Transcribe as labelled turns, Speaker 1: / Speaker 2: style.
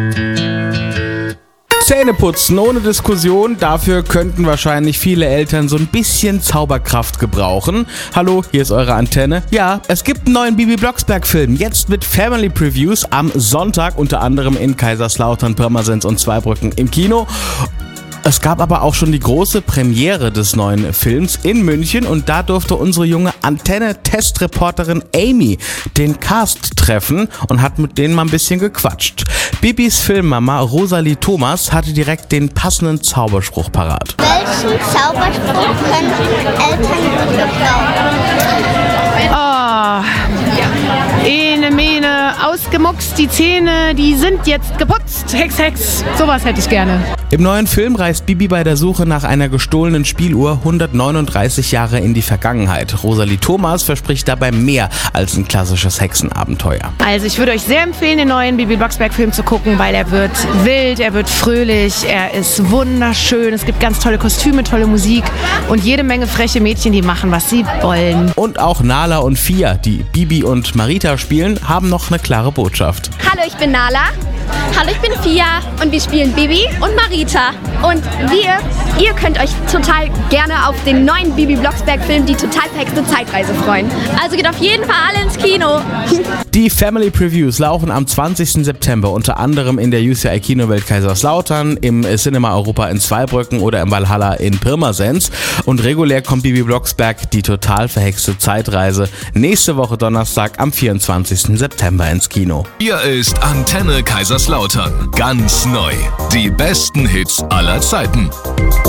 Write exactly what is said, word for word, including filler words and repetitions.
Speaker 1: Zähneputzen ohne Diskussion, dafür könnten wahrscheinlich viele Eltern so ein bisschen Zauberkraft gebrauchen. Hallo, hier ist eure Antenne. Ja, es gibt einen neuen Bibi Blocksberg-Film, jetzt mit Family Previews am Sonntag, unter anderem in Kaiserslautern, Pirmasens und Zweibrücken im Kino. Es gab aber auch schon die große Premiere des neuen Films in München und da durfte unsere junge Antenne-Testreporterin Amy den Cast treffen und hat mit denen mal ein bisschen gequatscht. Bibis Filmmama Rosalie Thomas hatte direkt den passenden Zauberspruch parat.
Speaker 2: Welchen Zauberspruch können Eltern gut gebrauchen?
Speaker 3: Oh, Ene, Mene, ausgemuckst, die Zähne, die sind jetzt geputzt. Hex, Hex, sowas hätte ich gerne.
Speaker 1: Im neuen Film reist Bibi bei der Suche nach einer gestohlenen Spieluhr hundertneununddreißig Jahre in die Vergangenheit. Rosalie Thomas verspricht dabei mehr als ein klassisches Hexenabenteuer.
Speaker 3: Also ich würde euch sehr empfehlen, den neuen Bibi Blocksberg-Film zu gucken, weil er wird wild, er wird fröhlich, er ist wunderschön, es gibt ganz tolle Kostüme, tolle Musik und jede Menge freche Mädchen, die machen, was sie wollen.
Speaker 1: Und auch Nala und Fia, die Bibi und Marita spielen, haben noch eine klare Botschaft.
Speaker 4: Hallo, ich bin Nala. Hallo, ich bin Fia und wir spielen Bibi und Marita. Und wir, ihr könnt euch total gerne auf den neuen Bibi Blocksberg-Film Die total verhexte Zeitreise freuen. Also geht auf jeden Fall alle ins Kino.
Speaker 1: Die Family Previews laufen am zwanzigsten September unter anderem in der U C I Kinowelt Kaiserslautern, im Cinema Europa in Zweibrücken oder im Valhalla in Pirmasens. Und regulär kommt Bibi Blocksberg Die total verhexte Zeitreise nächste Woche Donnerstag am vierundzwanzigsten September ins Kino.
Speaker 5: Hier ist Antenne Kaiserslautern. Ganz neu. Die besten Hits aller Zeiten.